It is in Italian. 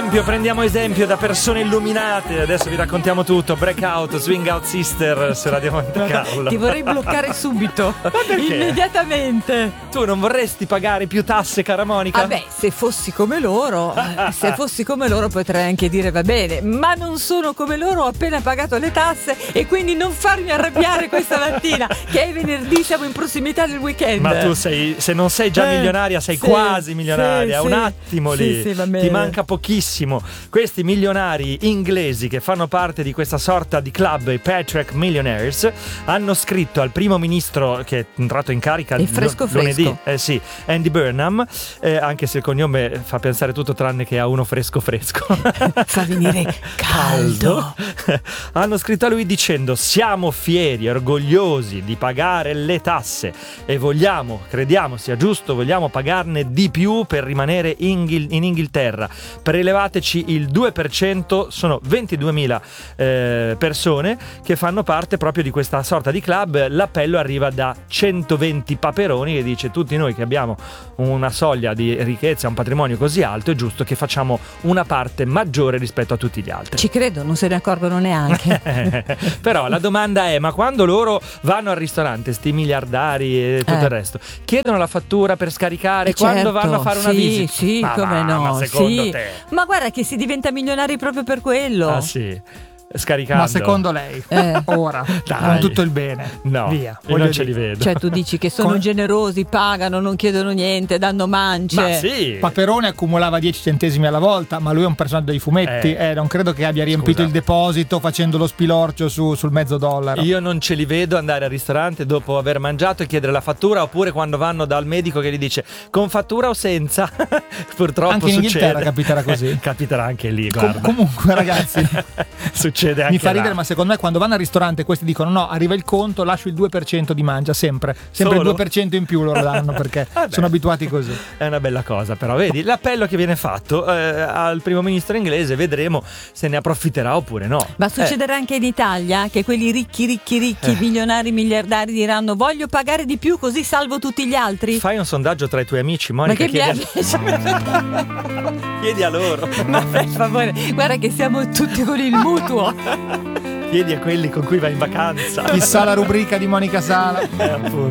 prendiamo esempio da persone illuminate. Adesso vi raccontiamo tutto. Breakout, Swing Out Sister su Radio Monte Carlo. Ti vorrei bloccare subito, immediatamente. Tu non vorresti pagare più tasse, cara Monica? Vabbè, se fossi come loro potrei anche dire va bene, ma non sono come loro, ho appena pagato le tasse e quindi non farmi arrabbiare questa mattina, che è venerdì, siamo in prossimità del weekend. Ma tu sei, se non sei già milionaria, sei quasi milionaria, un attimo lì, va bene. ti manca pochissimo. Questi milionari inglesi che fanno parte di questa sorta di club, i Patrick Millionaires, hanno scritto al primo ministro che è entrato in carica lunedì, Andy Burnham, anche se il cognome fa pensare tutto tranne che a uno fresco fa venire caldo. Hanno scritto a lui dicendo: siamo fieri, orgogliosi di pagare le tasse e crediamo sia giusto, vogliamo pagarne di più per rimanere in Inghilterra. Prelevateci il 2%, sono 22.000 persone che fanno parte proprio di questa sorta di club. L'appello arriva da 120 paperoni che dice: tutti noi che abbiamo una soglia di ricchezza, un patrimonio così alto, è giusto che facciamo una parte maggiore rispetto a tutti gli altri. Ci credo, non se ne accorgono neanche. Però la domanda è: ma quando loro vanno al ristorante, sti miliardari e tutto il resto, chiedono la fattura per scaricare quando vanno a fare una visita? Sì, come no? Ma secondo te? Ma guarda che si diventa milionari proprio per quello. Ah sì, scaricando. Ma secondo lei ora con tutto il bene, no, via, io non ce li vedo. Cioè tu dici che sono generosi, pagano, non chiedono niente, danno mance. Ma sì, Paperone accumulava 10 centesimi alla volta, ma lui è un personaggio dei fumetti, non credo che abbia riempito il deposito facendo lo spilorcio sul $0,50. Io non ce li vedo andare al ristorante dopo aver mangiato e chiedere la fattura, oppure quando vanno dal medico che gli dice con fattura o senza. Purtroppo anche in succede. Inghilterra capiterà così. Capiterà anche lì, guarda. Comunque ragazzi, succede anche mi fa ridere là. Ma secondo me quando vanno al ristorante questi dicono: no, arriva il conto, lascio il 2% di mangia, sempre Solo? il 2% in più loro danno perché sono abituati così. È una bella cosa, però vedi l'appello che viene fatto al primo ministro inglese, vedremo se ne approfitterà oppure no. Ma succederà anche in Italia che quelli ricchi, milionari, miliardari diranno: voglio pagare di più così salvo tutti gli altri? Fai un sondaggio tra i tuoi amici, Monica. Ma che chiedi a loro. Ma per favore, guarda che siamo tutti con il mutuo. Chiedi a quelli con cui vai in vacanza. Chissà la rubrica di Monica Sala. Appunto.